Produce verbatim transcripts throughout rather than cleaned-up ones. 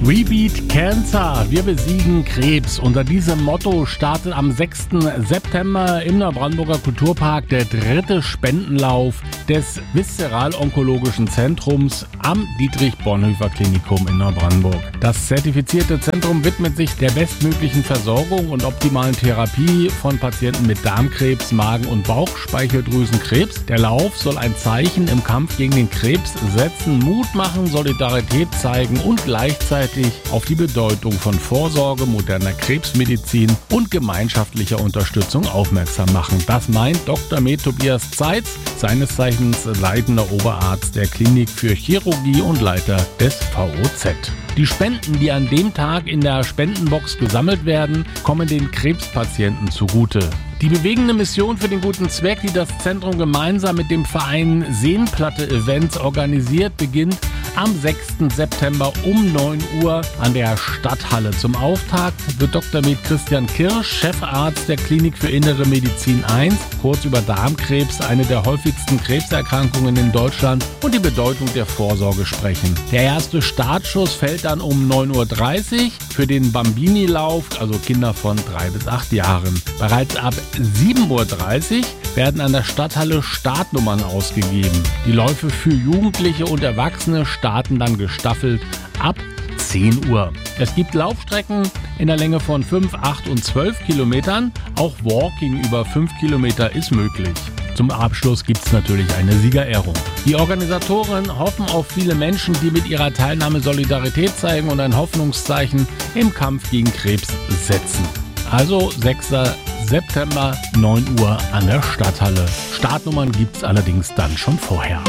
We beat Cancer, wir besiegen Krebs. Unter diesem Motto startet am sechsten September im Neubrandenburger Kulturpark der dritte Spendenlauf des Viszeral-Onkologischen Zentrums am Dietrich-Bonhoeffer-Klinikum in Neubrandenburg. Das zertifizierte Zentrum widmet sich der bestmöglichen Versorgung und optimalen Therapie von Patienten mit Darmkrebs, Magen- und Bauchspeicheldrüsenkrebs. Der Lauf soll ein Zeichen im Kampf gegen den Krebs setzen, Mut machen, Solidarität zeigen und gleichzeitig auf die Bedeutung von Vorsorge, moderner Krebsmedizin und gemeinschaftlicher Unterstützung aufmerksam machen. Das meint Doktor Med Tobias Zeitz, seines Zeichens leitender Oberarzt der Klinik für Chirurgie und Leiter des V O Z. Die Spenden, die an dem Tag in der Spendenbox gesammelt werden, kommen den Krebspatienten zugute. Die bewegende Mission für den guten Zweck, die das Zentrum gemeinsam mit dem Verein Seenplatte Events organisiert, beginnt am sechsten September um neun Uhr an der Stadthalle. Zum Auftakt wird Doktor Med Christian Kirsch, Chefarzt der Klinik für Innere Medizin eins, kurz über Darmkrebs, eine der häufigsten Krebserkrankungen in Deutschland, und die Bedeutung der Vorsorge sprechen. Der erste Startschuss fällt dann um neun Uhr dreißig für den Bambini-Lauf, also Kinder von drei bis acht Jahren. Bereits ab sieben Uhr dreißig werden an der Stadthalle Startnummern ausgegeben. Die Läufe für Jugendliche und Erwachsene starten dann gestaffelt ab zehn Uhr. Es gibt Laufstrecken in der Länge von fünf, acht und zwölf Kilometern. Auch Walking über fünf Kilometer ist möglich. Zum Abschluss gibt es natürlich eine Siegerehrung. Die Organisatoren hoffen auf viele Menschen, die mit ihrer Teilnahme Solidarität zeigen und ein Hoffnungszeichen im Kampf gegen Krebs setzen. Also sechster September, neun Uhr an der Stadthalle. Startnummern gibt es allerdings dann schon vorher.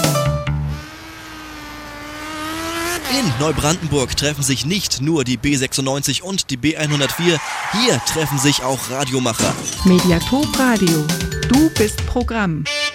In Neubrandenburg treffen sich nicht nur die B sechsundneunzig und die B hundertvier, hier treffen sich auch Radiomacher. Mediator Radio, du bist Programm.